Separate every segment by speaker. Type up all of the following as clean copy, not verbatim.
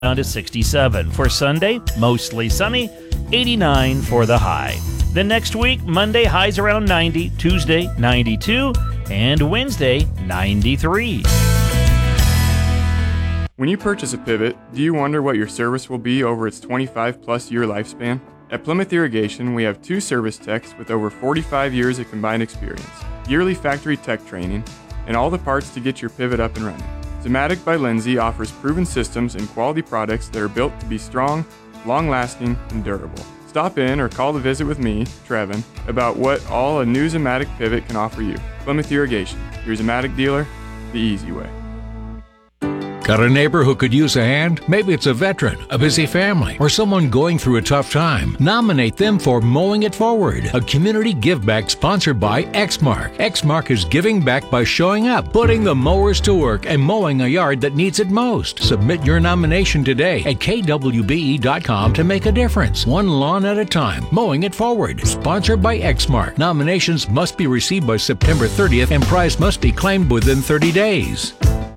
Speaker 1: down to 67. For Sunday, mostly sunny, 89 for the high. Then next week, Monday, highs around 90, Tuesday, 92, and Wednesday, 93.
Speaker 2: When you purchase a pivot, do you wonder what your service will be over its 25-plus year lifespan? At Plymouth Irrigation, we have 2 service techs with over 45 years of combined experience, yearly factory tech training, and all the parts to get your pivot up and running. Zematic by Lindsay offers proven systems and quality products that are built to be strong, long-lasting, and durable. Stop in or call to visit with me, Trevin, about what all a new Zematic pivot can offer you. Plymouth Irrigation, your Zematic dealer, the easy way.
Speaker 3: Got a neighbor who could use a hand? Maybe it's a veteran, a busy family, or someone going through a tough time. Nominate them for Mowing It Forward, a community give-back sponsored by Exmark. Exmark is giving back by showing up, putting the mowers to work, and mowing a yard that needs it most. Submit your nomination today at kwbe.com to make a difference. One lawn at a time. Mowing It Forward, sponsored by Exmark. Nominations must be received by September 30th, and prize must be claimed within 30 days.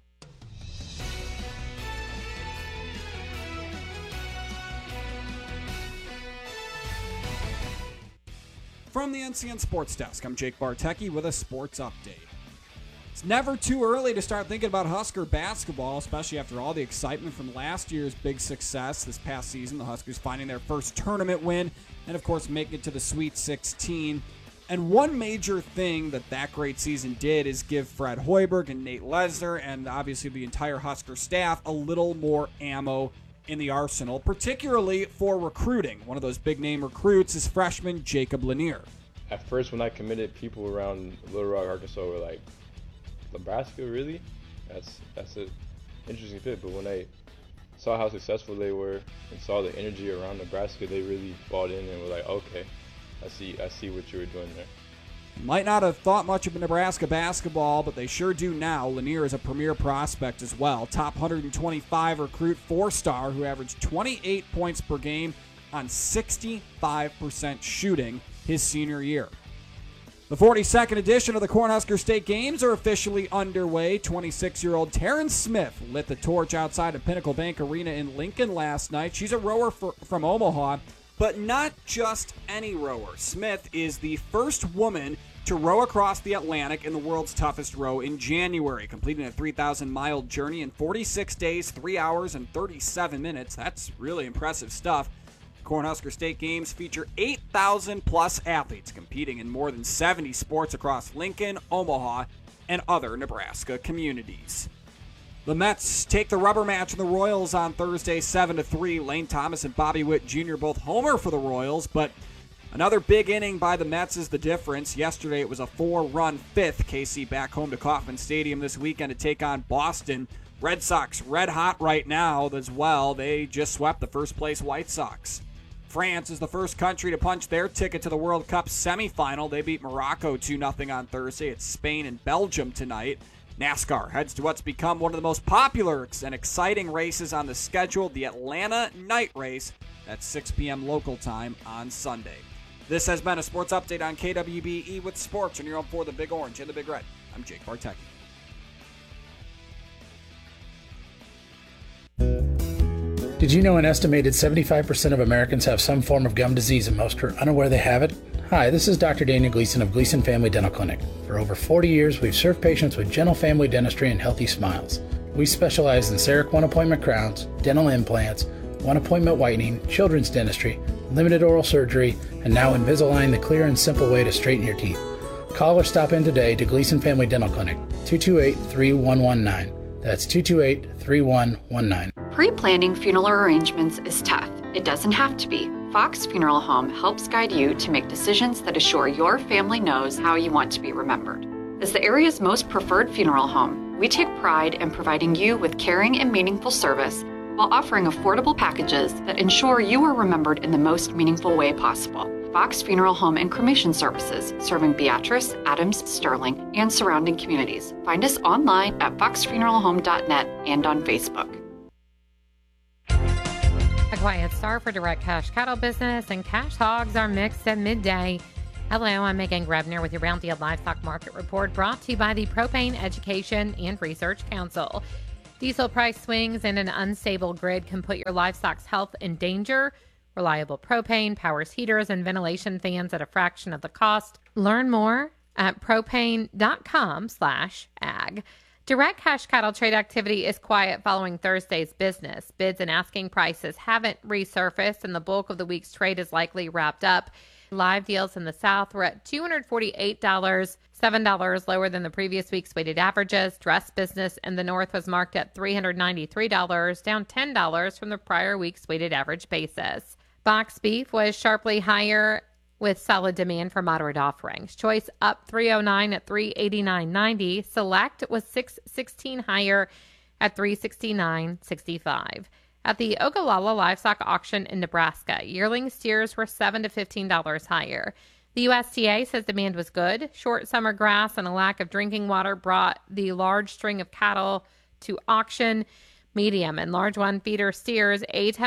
Speaker 4: From the NCN Sports Desk, I'm Jake Bartecki with a sports update. It's never too early to start thinking about Husker basketball, especially after all the excitement from last year's big success this past season. The Huskers finding their first tournament win and, of course, making it to the Sweet 16. And one major thing that great season did is give Fred Hoiberg and Nate Lesnar and obviously the entire Husker staff a little more ammo in the arsenal, particularly for recruiting. One of those big-name recruits is freshman Jacob Lanier.
Speaker 5: At first, when I committed, people around Little Rock, Arkansas were like, Nebraska, really? That's an interesting fit. But when I saw how successful they were and saw the energy around Nebraska, they really bought in and were like, okay, I see what you were doing there.
Speaker 4: Might not have thought much of Nebraska basketball, but they sure do now. Lanier is a premier prospect as well. Top 125 recruit, 4-star, who averaged 28 points per game on 65% shooting his senior year. The 42nd edition of the Cornhusker State Games are officially underway. 26-year-old Taryn Smith lit the torch outside of Pinnacle Bank Arena in Lincoln last night. She's a rower from Omaha. But not just any rower. Smith is the first woman to row across the Atlantic in the world's toughest row in January, completing a 3,000-mile journey in 46 days, 3 hours, and 37 minutes. That's really impressive stuff. Cornhusker State Games feature 8,000-plus athletes competing in more than 70 sports across Lincoln, Omaha, and other Nebraska communities. The Mets take the rubber match in the Royals on Thursday, 7-3. Lane Thomas and Bobby Witt Jr. both homer for the Royals, but another big inning by the Mets is the difference. Yesterday it was a 4-run fifth. KC back home to Kauffman Stadium this weekend to take on Boston. Red Sox red hot right now as well. They just swept the first-place White Sox. France is the first country to punch their ticket to the World Cup semifinal. They beat Morocco 2-0 on Thursday. It's Spain and Belgium tonight. NASCAR heads to what's become one of the most popular and exciting races on the schedule, the Atlanta Night Race at 6 p.m. local time on Sunday. This has been a sports update on KWBE with sports, and you're on for the Big Orange and the Big Red. I'm Jake Bartecki.
Speaker 6: Did you know an estimated 75% of Americans have some form of gum disease and most are unaware they have it? Hi, this is Dr. Daniel Gleason of Gleason Family Dental Clinic. For over 40 years, we've served patients with gentle family dentistry and healthy smiles. We specialize in CEREC one-appointment crowns, dental implants, one-appointment whitening, children's dentistry, limited oral surgery, and now Invisalign, the clear and simple way to straighten your teeth. Call or stop in today to Gleason Family Dental Clinic, 228-3119. That's 228-3119.
Speaker 7: Pre-planning funeral arrangements is tough. It doesn't have to be. Fox Funeral Home helps guide you to make decisions that assure your family knows how you want to be remembered. As the area's most preferred funeral home, we take pride in providing you with caring and meaningful service while offering affordable packages that ensure you are remembered in the most meaningful way possible. Fox Funeral Home and Cremation Services, serving Beatrice, Adams, Sterling, and surrounding communities. Find us online at foxfuneralhome.net and on Facebook.
Speaker 8: A quiet start for direct cash cattle business, and cash hogs are mixed at midday. Hello, I'm Megan Grebner with your Brownfield Livestock Market Report, brought to you by the Propane Education and Research Council. Diesel price swings and an unstable grid can put your livestock's health in danger. Reliable propane powers heaters and ventilation fans at a fraction of the cost. Learn more at propane.com/ag. Direct cash cattle trade activity is quiet following Thursday's business. Bids and asking prices haven't resurfaced, and the bulk of the week's trade is likely wrapped up. Live deals in the South were at $248, $7 lower than the previous week's weighted averages. Dress business in the North was marked at $393, down $10 from the prior week's weighted average basis. Box beef was sharply higher with solid demand for moderate offerings. Choice up $309 at $389.90. Select was $616 higher at $369.65. At the Ogallala Livestock Auction in Nebraska, yearling steers were $7 to $15 higher. The USDA says demand was good. Short summer grass and a lack of drinking water brought the large string of cattle to auction. Medium and large one feeder steers,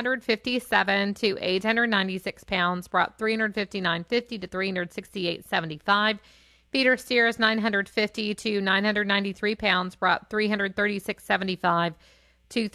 Speaker 8: 857 to 896 pounds, brought $359.50 to $368.75. Feeder steers, 950 to 993 pounds, brought $336.75 to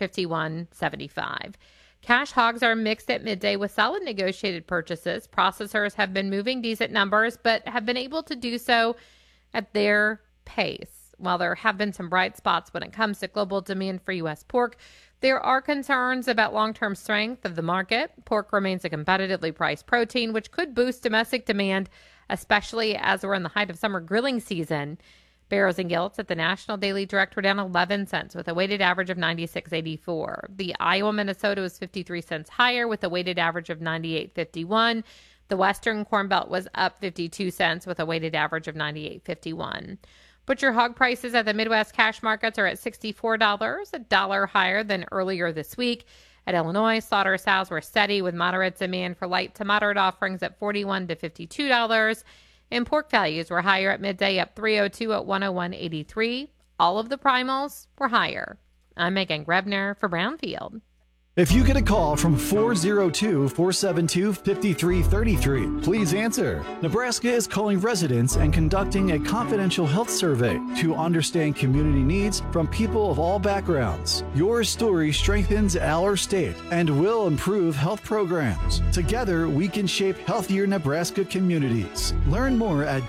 Speaker 8: $351.75. Cash hogs are mixed at midday with solid negotiated purchases. Processors have been moving decent numbers, but have been able to do so at their pace. While there have been some bright spots when it comes to global demand for U.S. pork, there are concerns about long-term strength of the market. Pork remains a competitively priced protein, which could boost domestic demand, especially as we're in the height of summer grilling season. Barrows and Gilts at the National Daily Direct were down 11 cents with a weighted average of 96.84. The Iowa, Minnesota was 53 cents higher with a weighted average of 98.51. The Western Corn Belt was up 52 cents with a weighted average of 98.51. Butcher hog prices at the Midwest cash markets are at $64, a dollar higher than earlier this week. At Illinois, slaughter sows were steady with moderate demand for light to moderate offerings at $41 to $52. And pork values were higher at midday, up $302 at $101.83. All of the primals were higher. I'm Megan Grebner for Brownfield.
Speaker 9: If you get a call from 402-472-5333, please answer. Nebraska is calling residents and conducting a confidential health survey to understand community needs from people of all backgrounds. Your story strengthens our state and will improve health programs. Together, we can shape healthier Nebraska communities. Learn more at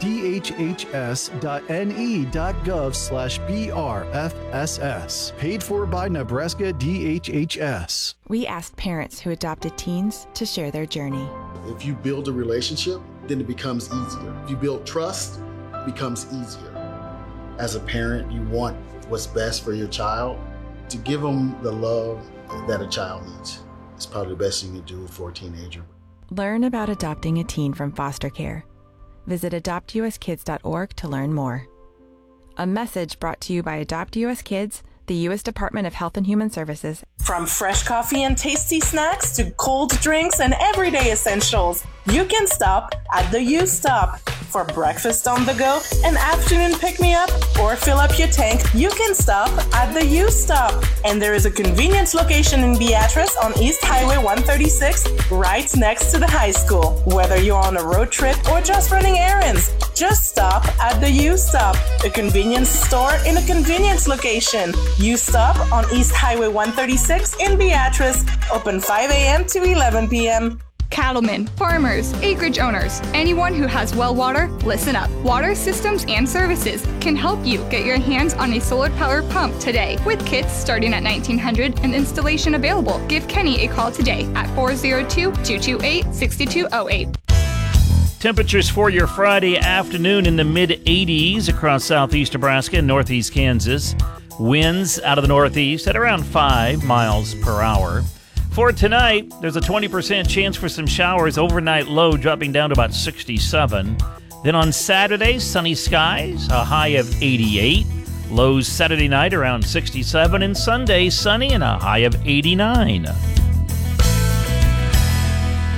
Speaker 9: dhhs.ne.gov/BRFSS. Paid for by Nebraska DHHS.
Speaker 10: We asked parents who adopted teens to share their journey.
Speaker 11: If you build a relationship, then it becomes easier. If you build trust, it becomes easier. As a parent, you want what's best for your child. To give them the love that a child needs is probably the best thing you can do for a teenager.
Speaker 10: Learn about adopting a teen from foster care. Visit adoptuskids.org to learn more. A message brought to you by Adopt US Kids, the U.S. Department of Health and Human Services.
Speaker 12: From fresh coffee and tasty snacks to cold drinks and everyday essentials, you can stop at the U-Stop. For breakfast on the go, an afternoon pick-me-up, or fill up your tank, you can stop at the U-Stop. And there is a convenience location in Beatrice on East Highway 136, right next to the high school. Whether you're on a road trip or just running errands, just stop at the U-Stop, a convenience store in a convenience location. U-Stop on East Highway 136 in Beatrice, open 5 a.m. to 11 p.m.
Speaker 13: Cattlemen, farmers, acreage owners, anyone who has well water, listen up. Water Systems and Services can help you get your hands on a solar-powered pump today with kits starting at $1,900 and installation available. Give Kenny a call today at 402-228-6208.
Speaker 1: Temperatures for your Friday afternoon in the mid-80s across southeast Nebraska and northeast Kansas. Winds out of the northeast at around 5 miles per hour. For tonight, there's a 20% chance for some showers, overnight low dropping down to about 67. Then on Saturday, sunny skies, a high of 88. Lows Saturday night around 67, and Sunday, sunny and a high of 89.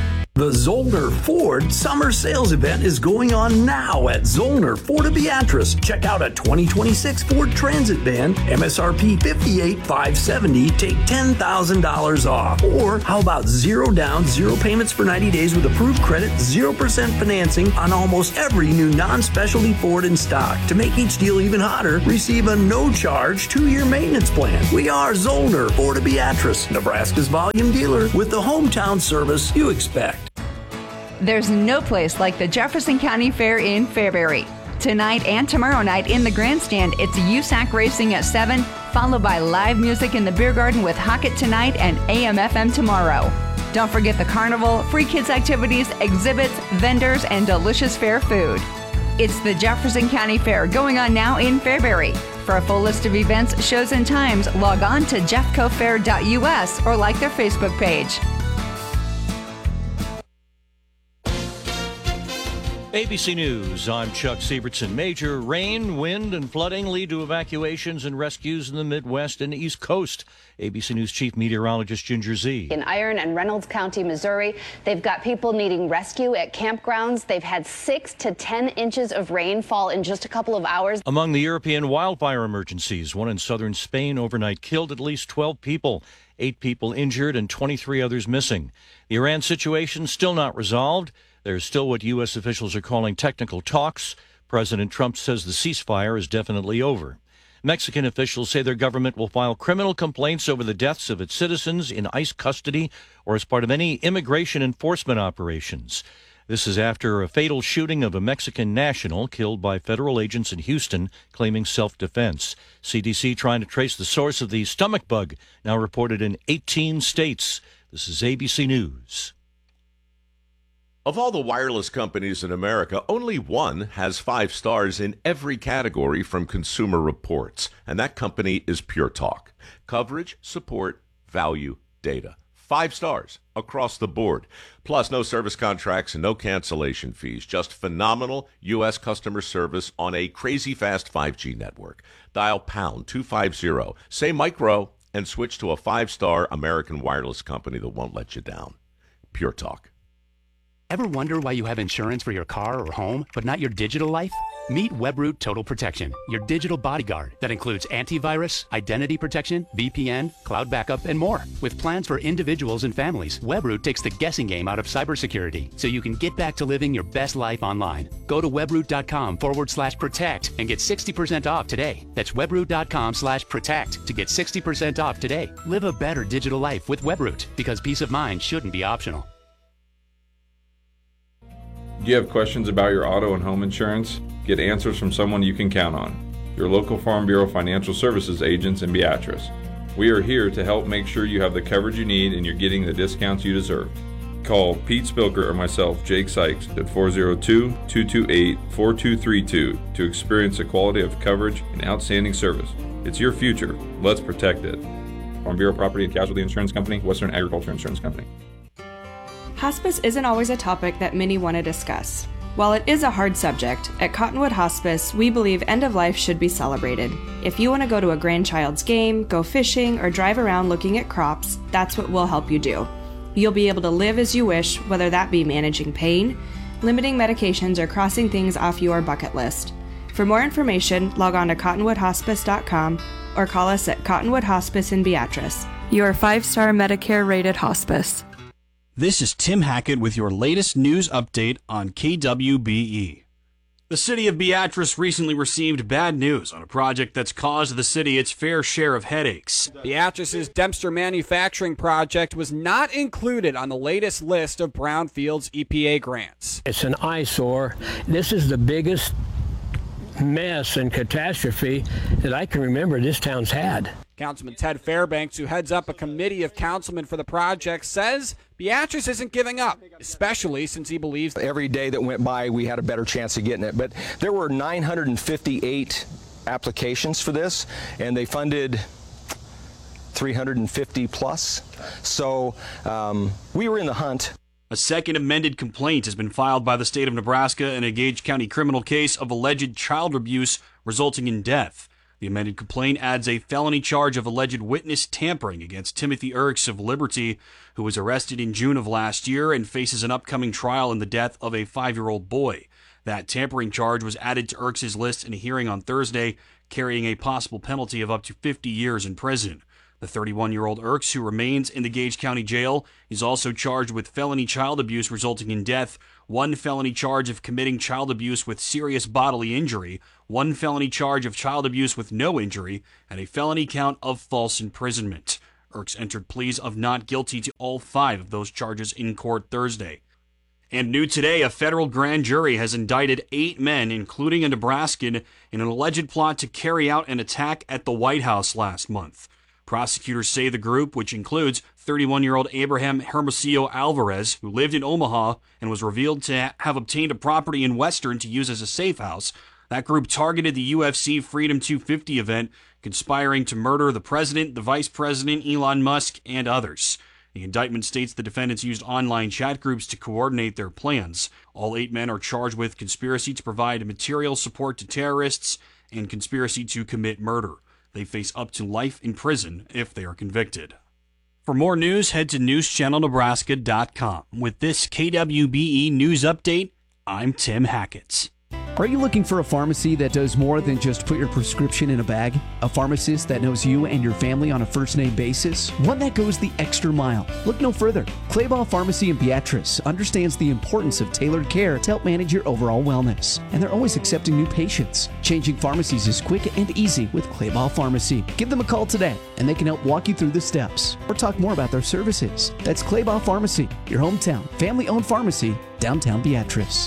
Speaker 14: The Zollner Ford Summer Sales Event is going on now at Zollner Ford of Beatrice. Check out a 2026 Ford Transit van, MSRP $58,570, take $10,000 off. Or how about 0 down, 0 payments for 90 days with approved credit, 0% financing on almost every new non-specialty Ford in stock. To make each deal even hotter, receive a no-charge 2-year maintenance plan. We are Zollner Ford of Beatrice, Nebraska's volume dealer with the hometown service you expect.
Speaker 15: There's no place like the Jefferson County Fair in Fairbury. Tonight and tomorrow night in the grandstand, it's USAC Racing at 7, followed by live music in the beer garden with Hockett tonight and AM/FM tomorrow. Don't forget the carnival, free kids activities, exhibits, vendors, and delicious fair food. It's the Jefferson County Fair going on now in Fairbury. For a full list of events, shows, and times, log on to jeffcofair.us or like their Facebook page.
Speaker 16: ABC News, I'm Chuck Siebertson. Major rain, wind, and flooding lead to evacuations and rescues in the Midwest and East Coast. ABC News Chief Meteorologist Ginger Z.
Speaker 17: In Iron and Reynolds County, Missouri, they've got people needing rescue at campgrounds. They've had 6 to 10 inches of rain fall in just a couple of hours.
Speaker 16: Among the European wildfire emergencies, one in southern Spain overnight killed at least 12 people, 8 people injured, and 23 others missing. The Iran situation still not resolved. There's still what U.S. officials are calling technical talks. President Trump says the ceasefire is definitely over. Mexican officials say their government will file criminal complaints over the deaths of its citizens in ICE custody or as part of any immigration enforcement operations. This is after a fatal shooting of a Mexican national killed by federal agents in Houston claiming self-defense. CDC trying to trace the source of the stomach bug, now reported in 18 states. This is ABC News.
Speaker 18: Of all the wireless companies in America, only one has 5 stars in every category from Consumer Reports, and that company is Pure Talk. Coverage, support, value, data. 5 stars across the board. Plus, no service contracts and no cancellation fees. Just phenomenal U.S. customer service on a crazy fast 5G network. Dial pound 250, say micro, and switch to a 5-star American wireless company that won't let you down. Pure Talk.
Speaker 19: Ever wonder why you have insurance for your car or home, but not your digital life? Meet Webroot Total Protection, your digital bodyguard that includes antivirus, identity protection, VPN, cloud backup, and more. With plans for individuals and families, Webroot takes the guessing game out of cybersecurity so you can get back to living your best life online. Go to webroot.com/protect and get 60% off today. That's webroot.com/protect to get 60% off today. Live a better digital life with Webroot because peace of mind shouldn't be optional.
Speaker 20: Do you have questions about your auto and home insurance? Get answers from someone you can count on. Your local Farm Bureau Financial Services agents in Beatrice. We are here to help make sure you have the coverage you need and you're getting the discounts you deserve. Call Pete Spilker or myself, Jake Sykes, at 402-228-4232 to experience the quality of coverage and outstanding service. It's your future. Let's protect it. Farm Bureau Property and Casualty Insurance Company, Western Agriculture Insurance Company.
Speaker 21: Hospice isn't always a topic that many want to discuss. While it is a hard subject, at Cottonwood Hospice, we believe end of life should be celebrated. If you want to go to a grandchild's game, go fishing, or drive around looking at crops, that's what we'll help you do. You'll be able to live as you wish, whether that be managing pain, limiting medications, or crossing things off your bucket list. For more information, log on to cottonwoodhospice.com or call us at Cottonwood Hospice in Beatrice. Your 5-star Medicare rated hospice.
Speaker 22: This is Tim Hackett with your latest news update on KWBE. The city of Beatrice recently received bad news on a project that's caused the city its fair share of headaches.
Speaker 4: Beatrice's Dempster Manufacturing Project was not included on the latest list of Brownfield's EPA grants.
Speaker 23: It's an eyesore. This is the biggest mess and catastrophe that I can remember this town's had.
Speaker 4: Councilman Ted Fairbanks, who heads up a committee of councilmen for the project, says Beatrice isn't giving up, especially since he believes
Speaker 24: every day that went by we had a better chance of getting it. But there were 958 applications for this, and they funded 350 plus. So we were in the hunt.
Speaker 22: A second amended complaint has been filed by the state of Nebraska in a Gage County criminal case of alleged child abuse resulting in death. The amended complaint adds a felony charge of alleged witness tampering against Timothy Erks of Liberty, who was arrested in June of last year and faces an upcoming trial in the death of a 5-year-old boy. That tampering charge was added to Erks' list in a hearing on Thursday, carrying a possible penalty of up to 50 years in prison. The 31-year-old Erks, who remains in the Gage County Jail, is also charged with felony child abuse resulting in death, 1 felony charge of committing child abuse with serious bodily injury, 1 felony charge of child abuse with no injury, and a felony count of false imprisonment. Erks entered pleas of not guilty to all 5 of those charges in court Thursday. And new today, a federal grand jury has indicted 8 men, including a Nebraskan, in an alleged plot to carry out an attack at the White House last month. Prosecutors say the group, which includes 31-year-old Abraham Hermosillo Alvarez, who lived in Omaha and was revealed to have obtained a property in Western to use as a safe house, that group targeted the UFC Freedom 250 event, conspiring to murder the president, the vice president, Elon Musk, and others. The indictment states the defendants used online chat groups to coordinate their plans. All 8 men are charged with conspiracy to provide material support to terrorists and conspiracy to commit murder. They face up to life in prison if they are convicted. For more news, head to newschannelnebraska.com. With this KWBE News Update, I'm Tim Hackett.
Speaker 2: Are you looking for a pharmacy that does more than just put your prescription in a bag? A pharmacist that knows you and your family on a first-name basis? One that goes the extra mile? Look no further. Clayball Pharmacy in Beatrice understands the importance of tailored care to help manage your overall wellness. And they're always accepting new patients. Changing pharmacies is quick and easy with Clayball Pharmacy. Give them a call today, and they can help walk you through the steps or talk more about their services. That's Clayball Pharmacy, your hometown, family-owned pharmacy, downtown Beatrice.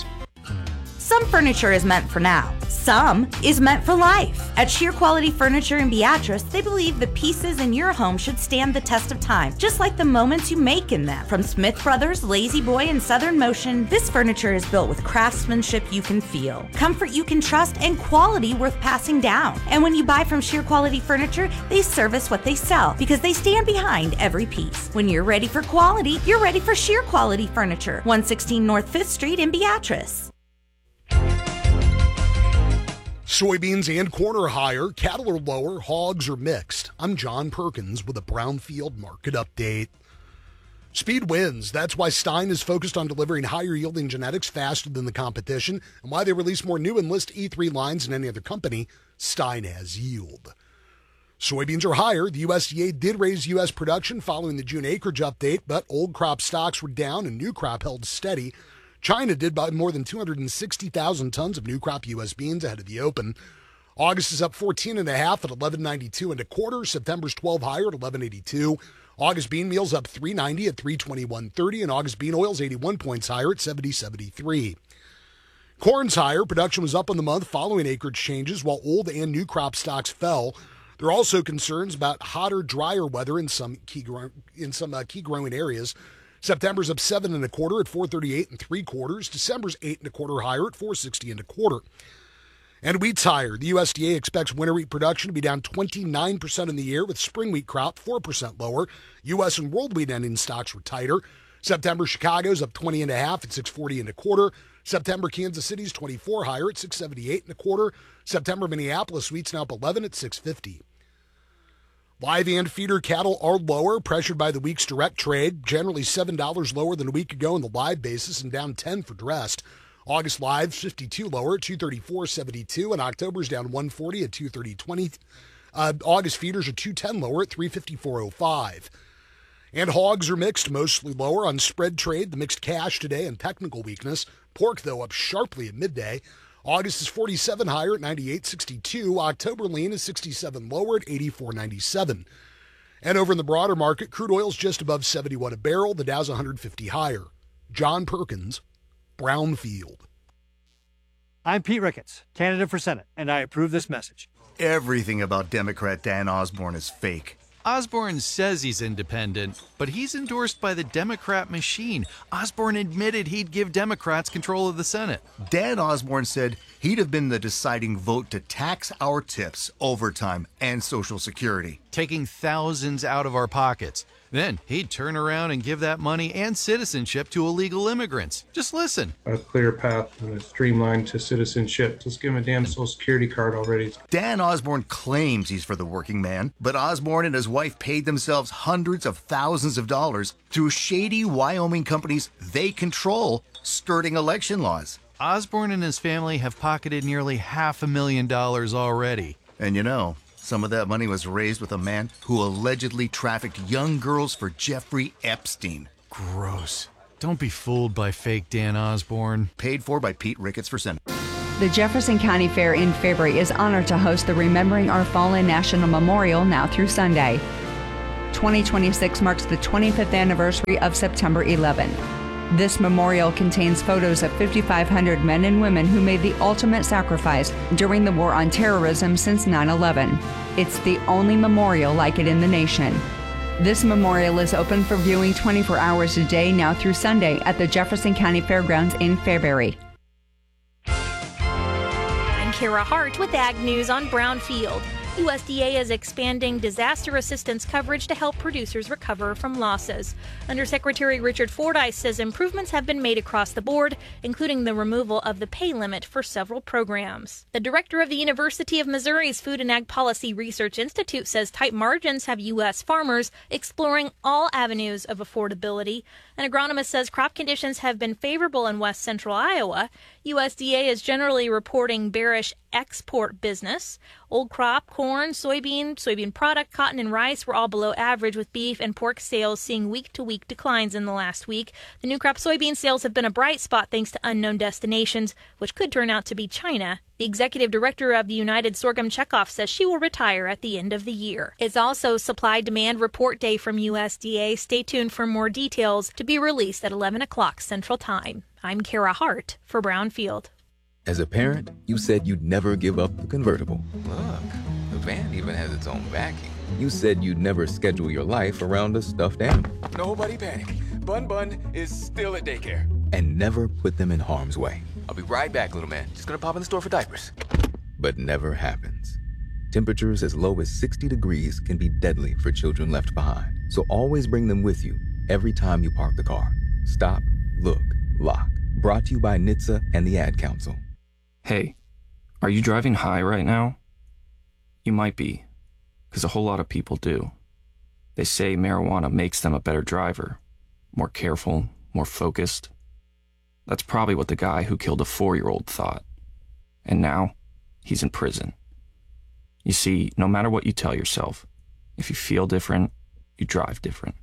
Speaker 3: Some furniture is meant for now. Some is meant for life. At Sheer Quality Furniture in Beatrice, they believe the pieces in your home should stand the test of time, just like the moments you make in them. From Smith Brothers, Lazy Boy, and Southern Motion, this furniture is built with craftsmanship you can feel, comfort you can trust, and quality worth passing down. And when you buy from Sheer Quality Furniture, they service what they sell because they stand behind every piece. When you're ready for quality, you're ready for Sheer Quality Furniture, 116 North 5th Street in Beatrice.
Speaker 5: Soybeans and corn are higher, cattle are lower, hogs are mixed. I'm John Perkins with a Brownfield Market Update. Speed wins. That's why Stein is focused on delivering higher yielding genetics faster than the competition, and why they release more new Enlist E3 lines than any other company. Stein has yield. Soybeans are higher. The USDA did raise U.S. production following the June acreage update, but old crop stocks were down and new crop held steady. China did buy more than 260,000 tons of new crop U.S. beans ahead of the open. August is up 14.5 at 11.92 and a quarter. September's 12 higher at 11.82. August bean meal's up 3.90 at 321.30, and August bean oil's 81 points higher at 70.73. Corn's higher. Production was up on the month following acreage changes, while old and new crop stocks fell. There are also concerns about hotter, drier weather in some key growing areas. September's up 7.25 at 438 3/4. December's 8.25 higher at 460 1/4. And wheat's higher. The USDA expects winter wheat production to be down 29% in the year, with spring wheat crop 4% lower. U.S. and world wheat ending stocks were tighter. September Chicago's up 20.5 at 640 1/4. September Kansas City's 24 higher at 678 1/4. September Minneapolis wheat's now up 11 at 650. Live and feeder cattle are lower, pressured by the week's direct trade, generally $7 lower than a week ago on the live basis and down 10 for dressed. August live 52 lower at 234.72, and October's down 140 at 230.20. August feeders are 210 lower at 354.05. And hogs are mixed, mostly lower on spread trade, the mixed cash today, and technical weakness. Pork, though, up sharply at midday. August is 47 higher at 98.62. October lean is 67 lower at 84.97. And over in the broader market, crude oil is just above 71 a barrel. The Dow's 150 higher. John Perkins, Brownfield.
Speaker 6: I'm Pete Ricketts, candidate for Senate, and I approve this message.
Speaker 25: Everything about Democrat Dan Osborne is fake.
Speaker 26: Osborne says he's independent, but he's endorsed by the Democrat machine. Osborne admitted he'd give Democrats control of the Senate.
Speaker 25: Dan Osborne said he'd have been the deciding vote to tax our tips, overtime, and Social Security.
Speaker 26: Taking thousands out of our pockets. Then he'd turn around and give that money and citizenship to illegal immigrants. Just listen.
Speaker 7: A clear path and a streamline to citizenship. Just give him a damn Social Security card already.
Speaker 25: Dan Osborne claims he's for the working man, but Osborne and his wife paid themselves hundreds of thousands of dollars through shady Wyoming companies they control, skirting election laws.
Speaker 26: Osborne and his family have pocketed nearly $500,000 already.
Speaker 25: And you know, some of that money was raised with a man who allegedly trafficked young girls for Jeffrey Epstein.
Speaker 26: Gross. Don't be fooled by fake Dan Osborne.
Speaker 25: Paid for by Pete Ricketts for Senate.
Speaker 15: The Jefferson County Fair in Fairbury is honored to host the Remembering Our Fallen National Memorial now through Sunday. 2026 marks the 25th anniversary of September 11. This memorial contains photos of 5,500 men and women who made the ultimate sacrifice during the war on terrorism since 9/11. It's the only memorial like it in the nation. This memorial is open for viewing 24 hours a day now through Sunday at the Jefferson County Fairgrounds in Fairbury.
Speaker 8: I'm Kara Hart with Ag News on Brownfield. USDA is expanding disaster assistance coverage to help producers recover from losses. Undersecretary Richard Fordyce says improvements have been made across the board, including the removal of the pay limit for several programs. The director of the University of Missouri's Food and Ag Policy Research Institute says tight margins have U.S. farmers exploring all avenues of affordability. An agronomist says crop conditions have been favorable in west central Iowa. USDA is generally reporting bearish export business. Old crop, corn, soybean product, cotton, and rice were all below average, with beef and pork sales seeing week-to-week declines in the last week. The new crop soybean sales have been a bright spot thanks to unknown destinations, which could turn out to be China. The executive director of the United Sorghum Checkoff says she will retire at the end of the year. It's also supply-demand report day from USDA. Stay tuned for more details to be released at 11 o'clock Central Time. I'm Kara Hart for Brownfield.
Speaker 9: As a parent, you said you'd never give up the convertible. Look, the van even has its own backing. You said you'd never schedule your life around a stuffed animal.
Speaker 10: Nobody panic. Bun is still at daycare.
Speaker 9: And never put them in harm's way.
Speaker 10: I'll be right back, little man. Just gonna pop in the store for diapers.
Speaker 9: But never happens. Temperatures as low as 60 degrees can be deadly for children left behind. So always bring them with you every time you park the car. Stop, look, lock. Brought to you by NHTSA and the Ad Council.
Speaker 11: Hey, are you driving high right now? You might be, because a whole lot of people do. They say marijuana makes them a better driver, more careful, more focused. That's probably what the guy who killed a 4-year-old thought. And now, he's in prison. You see, no matter what you tell yourself, if you feel different, you drive different.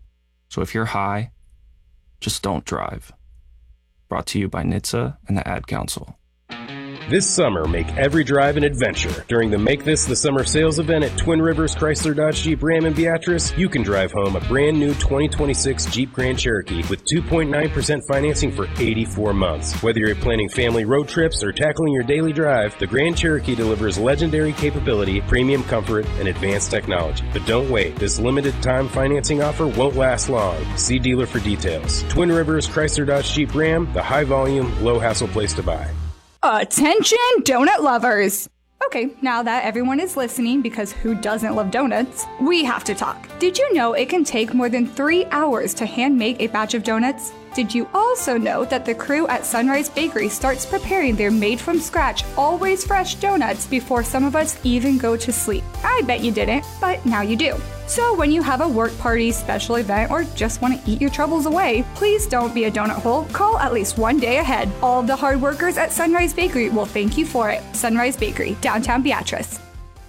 Speaker 11: So if you're high, just don't drive. Brought to you by NHTSA and the Ad Council.
Speaker 12: This summer, make every drive an adventure. During the Make This the Summer sales event at Twin Rivers Chrysler Dodge Jeep Ram in Beatrice, you can drive home a brand new 2026 Jeep Grand Cherokee with 2.9% financing for 84 months. Whether you're planning family road trips or tackling your daily drive, the Grand Cherokee delivers legendary capability, premium comfort, and advanced technology. But don't wait. This limited time financing offer won't last long. See dealer for details. Twin Rivers Chrysler Dodge Jeep Ram, the high volume, low hassle place to buy.
Speaker 27: Attention, donut lovers! Okay, now that everyone is listening, because who doesn't love donuts, we have to talk. Did you know it can take more than 3 hours to hand make a batch of donuts? Did you also know that the crew at Sunrise Bakery starts preparing their made-from-scratch, always fresh donuts before some of us even go to sleep? I bet you didn't, but now you do. So when you have a work party, special event, or just want to eat your troubles away, please don't be a donut hole. Call at least one day ahead. All of the hard workers at Sunrise Bakery will thank you for it. Sunrise Bakery, downtown Beatrice.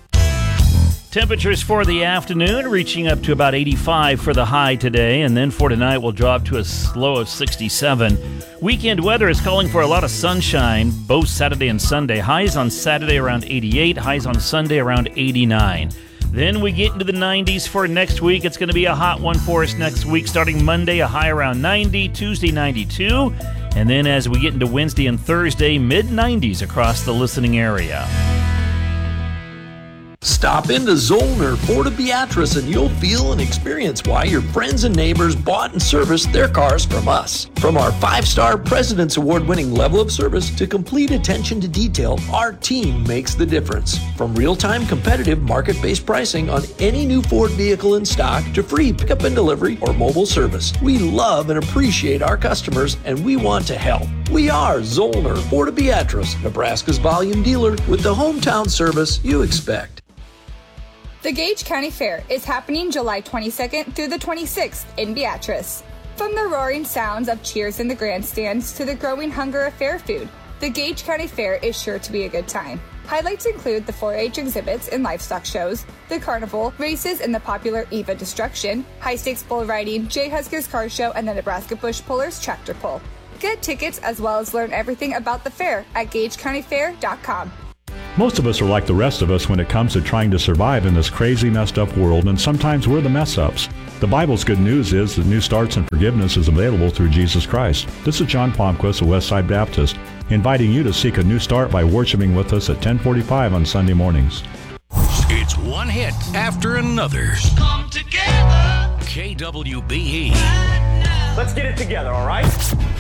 Speaker 1: Temperatures for the afternoon reaching up to about 85 for the high today, and then for tonight we'll drop to a low of 67. Weekend weather is calling for a lot of sunshine both Saturday and Sunday. Highs on Saturday around 88, highs on Sunday around 89. Then we get into the 90s for next week. It's going to be a hot one for us next week. Starting Monday, a high around 90, Tuesday 92, and then as we get into Wednesday and Thursday, mid-90s across the listening area.
Speaker 13: Stop into Zollner Ford of Beatrice and you'll feel and experience why your friends and neighbors bought and serviced their cars from us. From our 5-star President's Award-winning level of service to complete attention to detail, our team makes the difference. From real-time competitive market-based pricing on any new Ford vehicle in stock to free pickup and delivery or mobile service, we love and appreciate our customers and we want to help. We are Zollner Ford of Beatrice, Nebraska's volume dealer with the hometown service you expect.
Speaker 27: The Gage County Fair is happening July 22nd through the 26th in Beatrice. From the roaring sounds of cheers in the grandstands to the growing hunger of fair food, the Gage County Fair is sure to be a good time. Highlights include the 4-H exhibits and livestock shows, the carnival, races in the popular Eva Destruction, high-stakes bull riding, Jay Huskers Car Show, and the Nebraska Bush Pullers Tractor Pull. Get tickets as well as learn everything about the fair at GageCountyFair.com.
Speaker 14: Most of us are like the rest of us when it comes to trying to survive in this crazy, messed up world, and sometimes we're the mess-ups. The Bible's good news is that new starts and forgiveness is available through Jesus Christ. This is John Palmquist of Westside Baptist, inviting you to seek a new start by worshiping with us at 10:45 on Sunday mornings.
Speaker 16: It's one hit after another. Come together. KWBE.
Speaker 17: Let's get it together, all right?